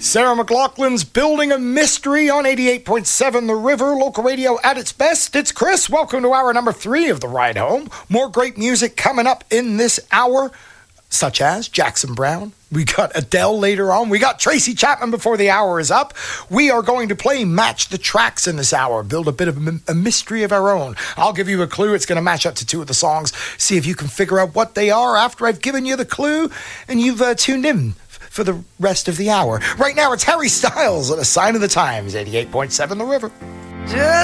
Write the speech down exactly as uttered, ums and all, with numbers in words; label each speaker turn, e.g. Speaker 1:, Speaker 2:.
Speaker 1: Sarah McLaughlin's Building a Mystery on eighty-eight point seven The River, local radio at its best. It's Chris. Welcome to hour number three of The Ride Home. More great music coming up in this hour, such as Jackson Browne. We got Adele later on. We got Tracy Chapman before the hour is up. We are going to play Match the Tracks in this hour, build a bit of a, a mystery of our own. I'll give you a clue. It's going to match up to two of the songs. See if you can figure out what they are after I've given you the clue and you've uh, tuned in for the rest of the hour. Right now, it's Harry Styles at A Sign of the Times, eighty-eight point seven The River. Just